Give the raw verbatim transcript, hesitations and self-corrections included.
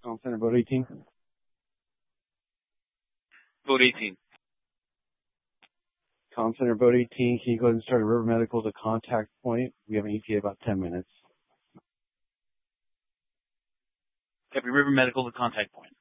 Call center, vote eighteen. Vote eighteen. Call center, vote eighteen. Can you go ahead and start a River Medical to contact point? We have an E T A about ten minutes. Copy River Medical to contact point.